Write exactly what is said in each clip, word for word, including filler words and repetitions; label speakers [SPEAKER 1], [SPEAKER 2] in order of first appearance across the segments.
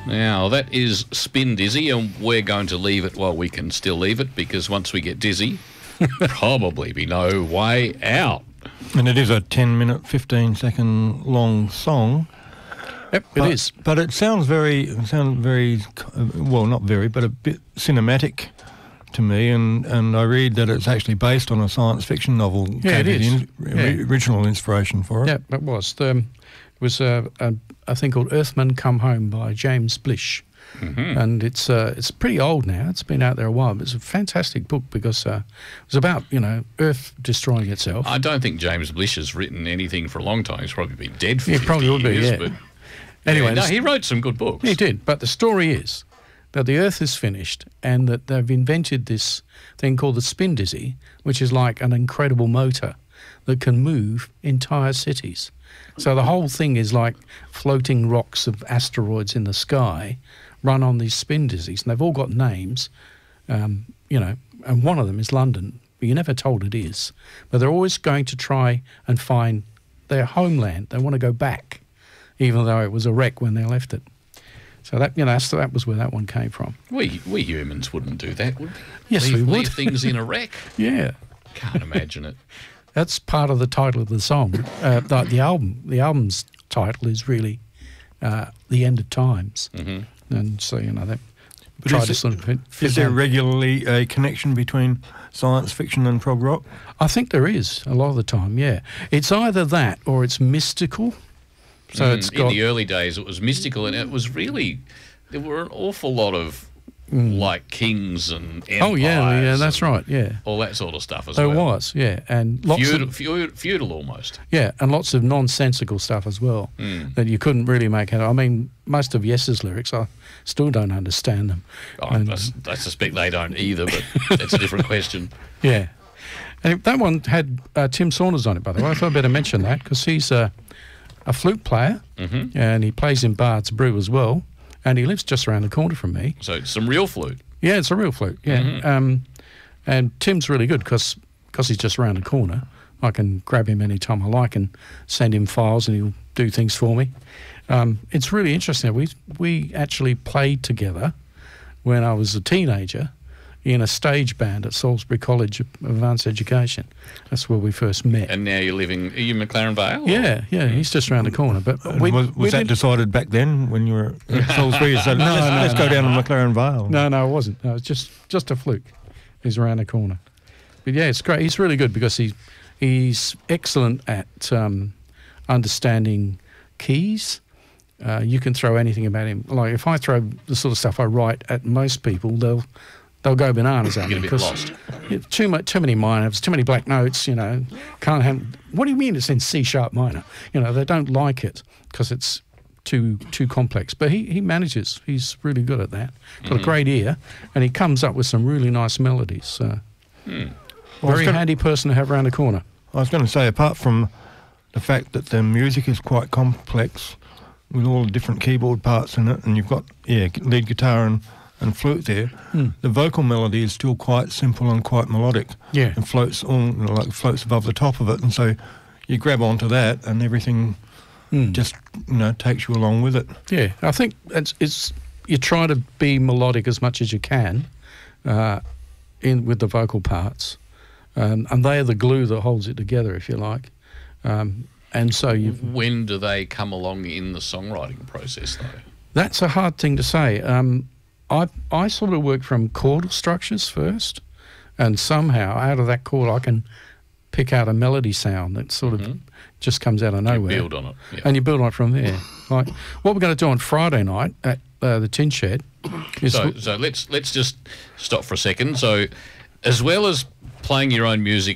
[SPEAKER 1] Now, that is Spin Dizzy, and we're going to leave it while we can still leave it, because once we get dizzy, probably be no way out.
[SPEAKER 2] And it is a ten minute, fifteen second long song.
[SPEAKER 3] Yep,
[SPEAKER 2] but,
[SPEAKER 3] it is.
[SPEAKER 2] But it sounds very, it sounds very, well, not very, but a bit cinematic to me. And, and I read that it's actually based on a science fiction novel.
[SPEAKER 3] Yeah, it is.
[SPEAKER 2] In, yeah. Original inspiration for it.
[SPEAKER 3] Yeah, it was. The, um, it was uh, a, a thing called Earthman Come Home by James Blish. Mm-hmm. And it's uh, it's pretty old now. It's been out there a while, but it's a fantastic book because uh, it was about, you know, Earth destroying itself.
[SPEAKER 1] I don't think James Blish has written anything for a long time. He's probably been dead for
[SPEAKER 3] yeah,
[SPEAKER 1] fifty
[SPEAKER 3] probably would
[SPEAKER 1] years.
[SPEAKER 3] Be, yeah.
[SPEAKER 1] But
[SPEAKER 3] anyway,
[SPEAKER 1] yeah, no, he wrote some good books.
[SPEAKER 3] He did, but the story is that the Earth is finished and that they've invented this thing called the Spin Dizzy, which is like an incredible motor that can move entire cities. So the whole thing is like floating rocks of asteroids in the sky run on these spin dizzies, and they've all got names, um, you know, and one of them is London, but you're never told it is. But they're always going to try and find their homeland. They want to go back, even though it was a wreck when they left it. So that, you know, that's, that was where that one came from.
[SPEAKER 1] We we humans wouldn't do that, would we?
[SPEAKER 3] Yes,
[SPEAKER 1] leave,
[SPEAKER 3] we would.
[SPEAKER 1] Leave things in a wreck.
[SPEAKER 3] Yeah.
[SPEAKER 1] Can't imagine it.
[SPEAKER 3] That's part of the title of the song. Uh, the, the album, the album's title is really uh, The End of Times. Mm-hmm. And so, you know, that
[SPEAKER 2] but
[SPEAKER 3] try
[SPEAKER 2] is
[SPEAKER 3] to
[SPEAKER 2] it,
[SPEAKER 3] sort of fit, fit
[SPEAKER 2] Is there
[SPEAKER 3] on.
[SPEAKER 2] regularly a connection between science fiction and prog rock?
[SPEAKER 3] I think there is a lot of the time, yeah. It's either that or it's mystical. So
[SPEAKER 1] mm,
[SPEAKER 3] it's
[SPEAKER 1] in
[SPEAKER 3] got,
[SPEAKER 1] the early days it was mystical, and it was really, there were an awful lot of mm. like kings and empires.
[SPEAKER 3] Oh, yeah, yeah, that's right, yeah.
[SPEAKER 1] All that sort of stuff as
[SPEAKER 3] there
[SPEAKER 1] well.
[SPEAKER 3] There was, yeah. And lots
[SPEAKER 1] feudal,
[SPEAKER 3] of,
[SPEAKER 1] feudal, feudal almost.
[SPEAKER 3] Yeah, and lots of nonsensical stuff as well mm. that you couldn't really make out. I mean, most of Yes's lyrics, I still don't understand them.
[SPEAKER 1] Oh,
[SPEAKER 3] and,
[SPEAKER 1] I, I suspect they don't either, but that's a different question.
[SPEAKER 3] Yeah. And that one had uh, Tim Saunders on it, by the way. I thought I'd better mention that because he's a, a flute player mm-hmm. and he plays in Bard's Brew as well, and he lives just around the corner from me.
[SPEAKER 1] So it's some real flute.
[SPEAKER 3] Yeah, it's a real flute, yeah. Mm-hmm. Um, and Tim's really good because he's just around the corner. I can grab him anytime I like and send him files and he'll do things for me. Um, it's really interesting. We we actually played together when I was a teenager in a stage band at Salisbury College of Advanced Education. That's where we first met.
[SPEAKER 1] And now you're living, are you McLaren Vale?
[SPEAKER 3] Yeah, yeah, he's just around the corner. But we,
[SPEAKER 2] was was
[SPEAKER 3] we
[SPEAKER 2] that
[SPEAKER 3] didn't...
[SPEAKER 2] decided back then when you were at Salisbury? So
[SPEAKER 3] no,
[SPEAKER 2] let's,
[SPEAKER 3] no,
[SPEAKER 2] let's
[SPEAKER 3] no,
[SPEAKER 2] go
[SPEAKER 3] no.
[SPEAKER 2] down to McLaren Vale.
[SPEAKER 3] No, no, it wasn't. No, it's just just a fluke. He's around the corner. But yeah, it's great. He's really good because he, he's excellent at um, understanding keys. Uh, you can throw anything about him. Like if I throw the sort of stuff I write at most people, they'll they'll go bananas at me
[SPEAKER 1] because too
[SPEAKER 3] much, too many minors, too many black notes. You know, can't have. What do you mean it's in C sharp minor? You know, they don't like it because it's too too complex. But he he manages. He's really good at that. Got mm-hmm. a great ear, and he comes up with some really nice melodies. So, hmm. well, very gonna, handy person to have around the corner.
[SPEAKER 2] I was going to say, apart from the fact that the music is quite complex, with all the different keyboard parts in it, and you've got yeah lead guitar and, and flute there. Mm. The vocal melody is still quite simple and quite melodic.
[SPEAKER 3] Yeah,
[SPEAKER 2] and floats all you know, like floats above the top of it, and so you grab onto that, and everything mm. just you know takes you along with it.
[SPEAKER 3] Yeah, I think it's it's you try to be melodic as much as you can, uh, in with the vocal parts, um, and they are the glue that holds it together, if you like. Um, And so you.
[SPEAKER 1] When do they come along in the songwriting process, though?
[SPEAKER 3] That's a hard thing to say. Um, I I sort of work from chordal structures first, and somehow out of that chord I can pick out a melody sound that sort mm-hmm. of just comes out of nowhere.
[SPEAKER 1] You build on it, yeah.
[SPEAKER 3] And you build on it from there. Like what we're going to do on Friday night at uh, the Tin Shed. Is
[SPEAKER 1] so so let's let's just stop for a second. So, as well as playing your own music,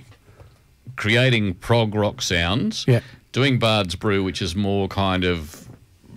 [SPEAKER 1] creating prog rock sounds.
[SPEAKER 3] Yeah.
[SPEAKER 1] Doing Bard's Brew, which is more kind of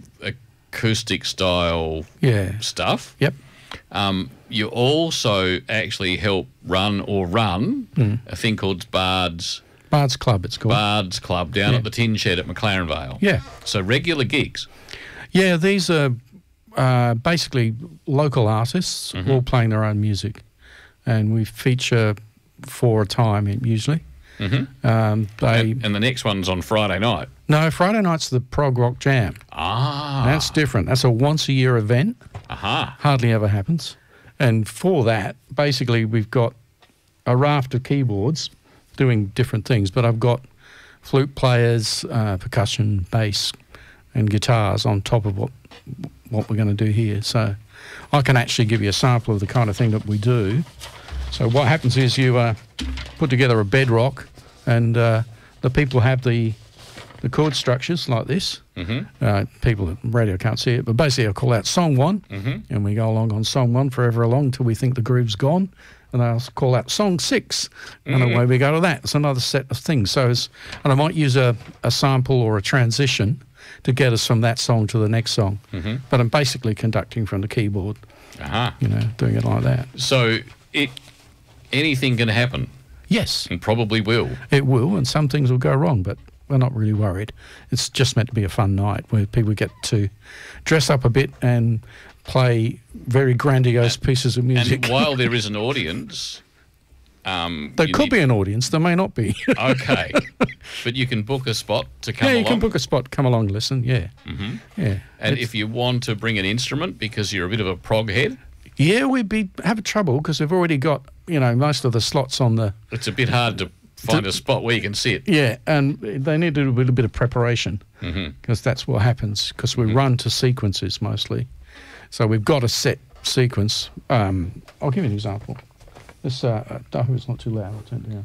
[SPEAKER 1] acoustic style
[SPEAKER 3] yeah.
[SPEAKER 1] stuff.
[SPEAKER 3] Yep.
[SPEAKER 1] Um, you also actually help run or run mm. a thing called Bard's...
[SPEAKER 3] Bard's Club, it's called.
[SPEAKER 1] Bard's Club down
[SPEAKER 3] yeah.
[SPEAKER 1] at the Tin Shed at McLaren Vale.
[SPEAKER 3] Yeah.
[SPEAKER 1] So regular gigs.
[SPEAKER 3] Yeah, these are uh, basically local artists mm-hmm. all playing their own music. And we feature four a time usually.
[SPEAKER 1] Mm-hmm.
[SPEAKER 3] Um, they
[SPEAKER 1] and, and the next one's on Friday night.
[SPEAKER 3] No, Friday night's the prog rock jam.
[SPEAKER 1] Ah, Ah.
[SPEAKER 3] That's different. That's a once-a-year event.
[SPEAKER 1] Aha.
[SPEAKER 3] Hardly ever happens. And for that, basically, we've got a raft of keyboards doing different things, but I've got flute players, uh, percussion, bass, and guitars on top of what what we're going to do here. So I can actually give you a sample of the kind of thing that we do. So what happens is you uh, put together a bedrock, and uh, the people have the the chord structures like this.
[SPEAKER 1] Mm-hmm.
[SPEAKER 3] Uh, people at radio can't see it, but basically I'll call out song one,
[SPEAKER 1] Mm-hmm.
[SPEAKER 3] and we go along on song one forever along until we think the groove's gone, and I'll call out song six, and
[SPEAKER 1] Mhm.
[SPEAKER 3] away we go to that. It's another set of things. So, it's, and I might use a, a sample or a transition to get us from that song to the next song.
[SPEAKER 1] Mm-hmm.
[SPEAKER 3] But I'm basically conducting from the keyboard,
[SPEAKER 1] Aha.
[SPEAKER 3] you know, doing it like that.
[SPEAKER 1] So it anything can happen,
[SPEAKER 3] Yes,
[SPEAKER 1] and probably will.
[SPEAKER 3] it will, and some things will go wrong, but we're not really worried. It's just meant to be a fun night where people get to dress up a bit and play very grandiose pieces of music.
[SPEAKER 1] And while there is an audience, um,
[SPEAKER 3] there
[SPEAKER 1] you
[SPEAKER 3] could
[SPEAKER 1] need-
[SPEAKER 3] be an audience, there may not be.
[SPEAKER 1] Okay, but you can book a spot to come
[SPEAKER 3] yeah, you
[SPEAKER 1] along.
[SPEAKER 3] can book a spot, come along, listen, yeah.
[SPEAKER 1] hmm
[SPEAKER 3] Yeah.
[SPEAKER 1] And
[SPEAKER 3] It's-
[SPEAKER 1] if you want to bring an instrument because you're a bit of a prog head,
[SPEAKER 3] yeah, we'd be have trouble because we've already got, you know, most of the slots on the,
[SPEAKER 1] it's a bit hard to find a spot where you can sit.
[SPEAKER 3] yeah, and they need to do a little bit of preparation
[SPEAKER 1] hmm
[SPEAKER 3] because that's what happens because we run to sequences mostly. So we've got a set sequence. Um, I'll give you an example. This, uh, I hope it's not too loud, I'll turn it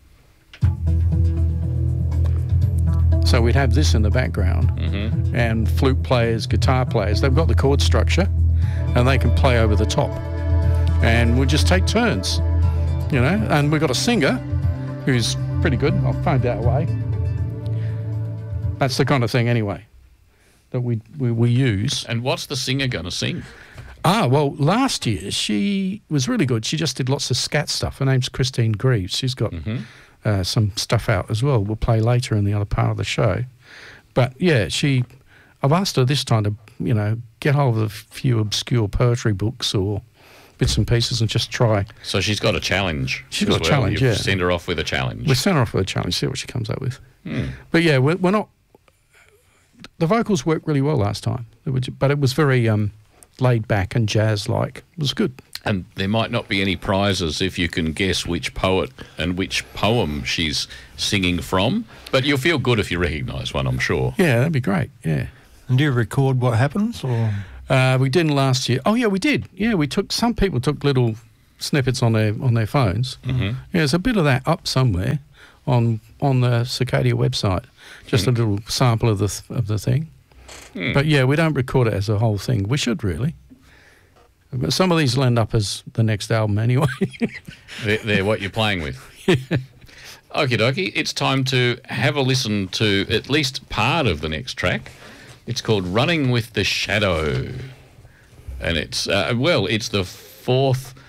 [SPEAKER 3] down. So we'd have this in the background
[SPEAKER 1] hmm
[SPEAKER 3] and flute players, guitar players, they've got the chord structure and they can play over the top. And we'll just take turns, you know, and we've got a singer who's pretty good. I'll find that way. That's the kind of thing anyway that we, we, we use.
[SPEAKER 1] And what's the singer going to sing?
[SPEAKER 3] Ah, well, last year she was really good. She just did lots of scat stuff. Her name's Christine Greaves. She's got
[SPEAKER 1] hmm
[SPEAKER 3] uh, some stuff out as well. We'll play later in the other part of the show. But yeah, she, I've asked her this time to, you know, get hold of a few obscure poetry books or bits and pieces and just try.
[SPEAKER 1] So she's got a challenge.
[SPEAKER 3] She's
[SPEAKER 1] as
[SPEAKER 3] got a
[SPEAKER 1] well.
[SPEAKER 3] challenge,
[SPEAKER 1] You've
[SPEAKER 3] yeah.
[SPEAKER 1] Send her off with a challenge.
[SPEAKER 3] We send her off with a challenge, see what she comes up with.
[SPEAKER 1] Hmm.
[SPEAKER 3] But yeah, we're, we're not. The vocals worked really well last time, It was- but it was very um, laid back and jazz-like. It was good.
[SPEAKER 1] And there might not be any prizes if you can guess which poet and which poem she's singing from, but you'll feel good if you recognise one, I'm sure.
[SPEAKER 3] Yeah, that'd be great. Yeah.
[SPEAKER 2] And do you record what happens, or
[SPEAKER 3] Uh, we didn't last year. Oh yeah, we did. Yeah, we took. Some people took little snippets on their on their phones.
[SPEAKER 1] Mm-hmm.
[SPEAKER 3] Yeah, there's a bit of that up somewhere on on the Cicadia website. Just a little sample of the th- of the thing.
[SPEAKER 1] Hmm.
[SPEAKER 3] But yeah, we don't record it as a whole thing. We should really. But some of these will end up as the next album anyway.
[SPEAKER 1] They're, they're what you're playing with. Okie dokie, it's time to have a listen to at least part of the next track. It's called Running with the Shadow. And it's, uh, well, it's the fourth